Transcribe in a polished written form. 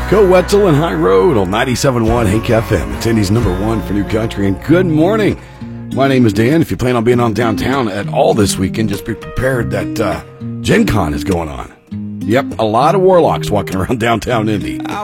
Go Wetzel and High Road on 97.1 Hank FM. It's Indy's number one for new country. And good morning. My name is Dan. If you plan on being on downtown at all this weekend, just be prepared that Gen Con is going on. Yep, a lot of warlocks walking around downtown Indy.